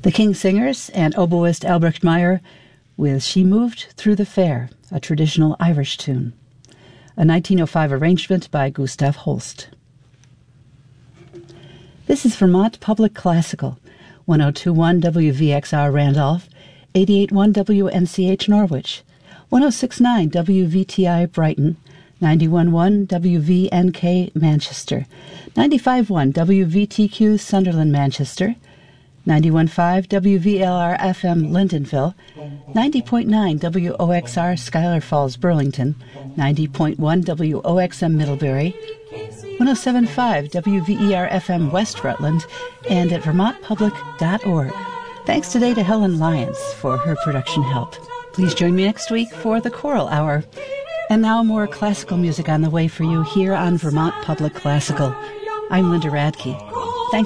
The King Singers and oboist Albrecht Meyer with She Moved Through the Fair, a traditional Irish tune. A 1905 arrangement by Gustav Holst. This is Vermont Public Classical, 102.1 WVXR Randolph, 88.1 WNCH Norwich, 106.9 WVTI Brighton, 91.1 WVNK Manchester, 95.1 WVTQ Sunderland Manchester, 91.5 WVLR-FM Lyndonville, 90.9 WOXR Schuyler Falls Burlington, 90.1 WOXM Middlebury, 107.5 WVER-FM West Rutland, and at vermontpublic.org. Thanks today to Helen Lyons for her production help. Please join me next week for the Choral Hour. And now more classical music on the way for you here on Vermont Public Classical. I'm Linda Radke.